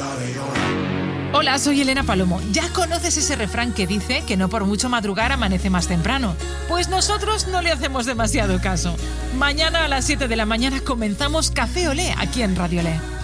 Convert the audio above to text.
Hola, soy Elena Palomo. ¿Ya conoces ese refrán que dice que no por mucho madrugar amanece más temprano? Pues nosotros no le hacemos demasiado caso. Mañana a las 7 de la mañana comenzamos Café Olé aquí en Radio Olé.